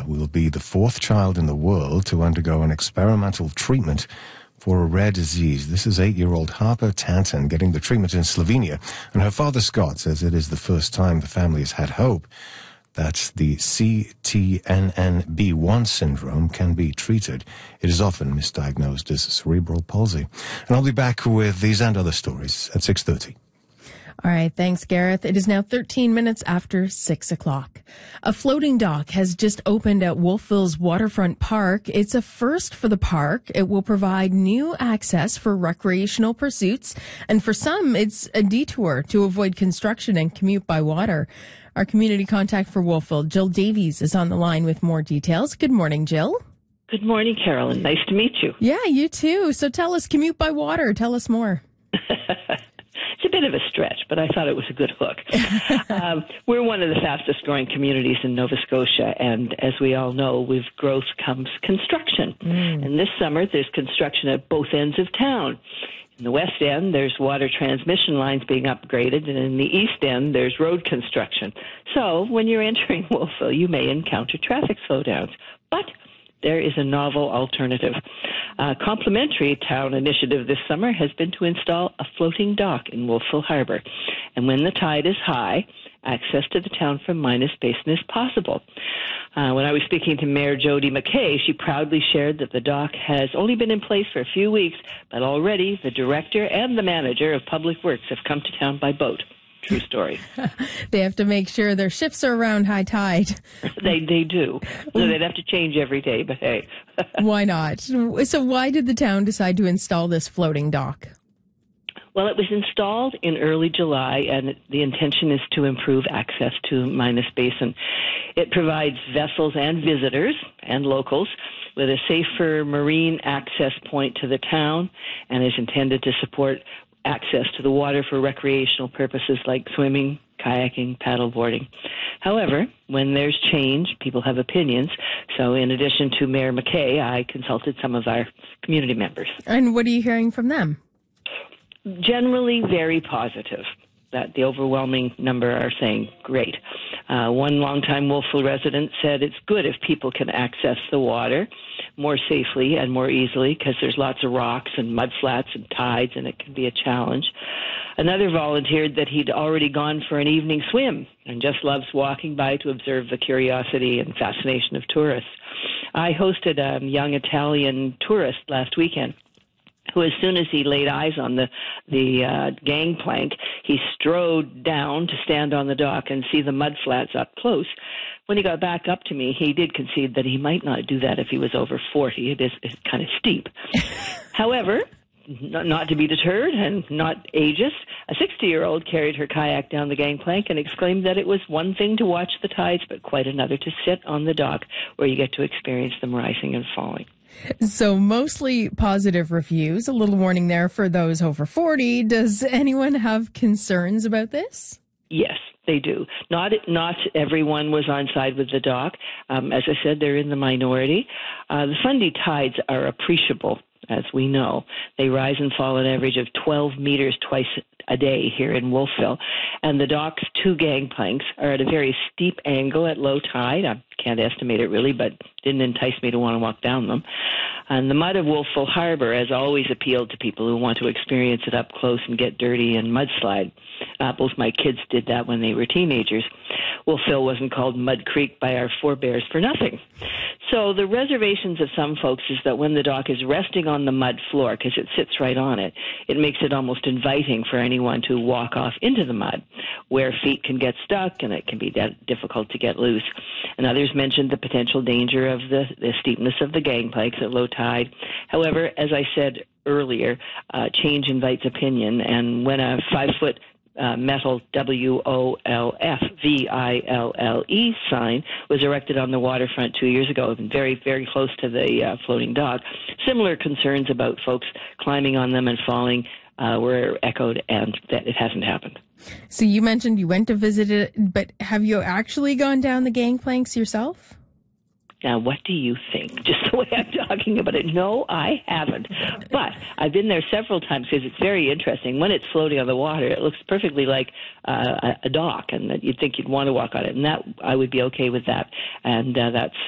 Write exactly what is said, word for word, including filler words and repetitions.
will be the fourth child in the world to undergo an experimental treatment for a rare disease. This is eight-year-old Harper Tanton getting the treatment in Slovenia, and her father Scott says it is the first time the family has had hope that the C T N N B one syndrome can be treated. It is often misdiagnosed as cerebral palsy. And I'll be back with these and other stories at six thirty. All right, thanks, Gareth. It is now thirteen minutes after six o'clock. A floating dock has just opened at Wolfville's Waterfront Park. It's a first for the park. It will provide new access for recreational pursuits, and for some, it's a detour to avoid construction and commute by water. Our community contact for Wolfville, Jill Davies, is on the line with more details. Good morning, Jill. Good morning, Carolyn. Nice to meet you. Yeah, you too. So tell us, commute by water. Tell us more. It's a bit of a stretch, but I thought it was a good hook. um, we're one of the fastest growing communities in Nova Scotia, and as we all know, with growth comes construction. Mm. And this summer, there's construction at both ends of town. In the west end, there's water transmission lines being upgraded, and in the east end, there's road construction. So when you're entering Wolfville, you may encounter traffic slowdowns. But there is a novel alternative. A complimentary town initiative this summer has been to install a floating dock in Wolfville Harbour. And when the tide is high, access to the town from Minas Basin is possible. Uh, when I was speaking to Mayor Jody McKay, she proudly shared that the dock has only been in place for a few weeks, but already the director and the manager of Public Works have come to town by boat. True story. They have to make sure their ships are around high tide. they they do. So they'd have to change every day, but hey. Why not? So why did the town decide to install this floating dock? Well, it was installed in early July, and the intention is to improve access to Minas Basin. It provides vessels and visitors and locals with a safer marine access point to the town, and is intended to support access to the water for recreational purposes like swimming, kayaking, paddleboarding. However, when there's change, people have opinions. So in addition to Mayor McKay, I consulted some of our community members. And what are you hearing from them? Generally very positive. That the overwhelming number are saying great. Uh, one longtime Wolfville resident said it's good if people can access the water more safely and more easily because there's lots of rocks and mud flats and tides, and it can be a challenge. Another volunteered that he'd already gone for an evening swim and just loves walking by to observe the curiosity and fascination of tourists. I hosted a young Italian tourist last weekend who, as soon as he laid eyes on the the uh, gangplank, he strode down to stand on the dock and see the mud flats up close. When he got back up to me, he did concede that he might not do that if he was over forty. It is it's kind of steep. However, not, not to be deterred and not ageist, a sixty-year-old carried her kayak down the gangplank and exclaimed that it was one thing to watch the tides, but quite another to sit on the dock where you get to experience them rising and falling. So mostly positive reviews. A little warning there for those over forty. Does anyone have concerns about this? Yes, they do. Not not everyone was on side with the dock. Um, as I said, they're in the minority. Uh, the Fundy tides are appreciable, as we know. They rise and fall an average of twelve meters twice a day here in Wolfville. And the dock's two gangplanks are at a very steep angle at low tide. I can't estimate it really, but didn't entice me to want to walk down them. And the mud of Wolfville Harbour has always appealed to people who want to experience it up close and get dirty and mudslide. Uh, both my kids did that when they were teenagers. Wolfville wasn't called Mud Creek by our forebears for nothing. So the reservations of some folks is that when the dock is resting on the mud floor, because it sits right on it, it makes it almost inviting for anyone to walk off into the mud, where feet can get stuck and it can be de- difficult to get loose. And others mentioned the potential danger of the, the steepness of the gangplanks at low tide. However, as I said earlier, uh, change invites opinion, and when a five-foot Uh, metal W O L F V I L L E sign was erected on the waterfront two years ago, very, very close to the uh, floating dock. Similar concerns about folks climbing on them and falling uh, were echoed, and that it hasn't happened. So you mentioned you went to visit it, but have you actually gone down the gangplanks yourself? Now, what do you think? Just the way I'm talking about it. No, I haven't. But I've been there several times because it's very interesting. When it's floating on the water, it looks perfectly like uh, a dock, and that you'd think you'd want to walk on it. And that I would be okay with that. And uh, that's